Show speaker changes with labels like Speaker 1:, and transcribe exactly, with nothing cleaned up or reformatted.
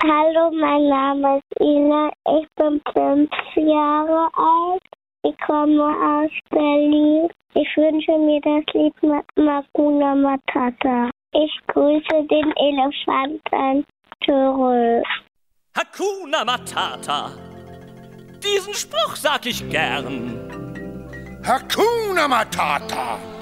Speaker 1: Hallo, mein Name ist Ina. Ich bin fünf Jahre alt. Ich komme aus Berlin. Ich wünsche mir das Lied Hakuna Matata. Ich grüße den Elefanten Törö.
Speaker 2: Hakuna Matata. Diesen Spruch sag ich gern.
Speaker 3: Hakuna Matata.